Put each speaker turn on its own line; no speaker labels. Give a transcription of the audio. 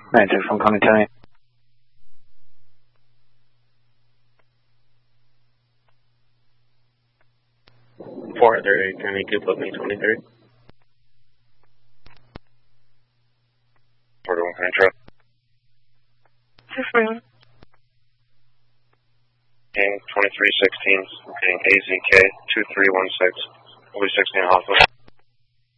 96 from Connie County.
408 County, keep looking 23.
41 County truck.
631.
King 2316, heading AZK 2316, will be 16 Hoffman.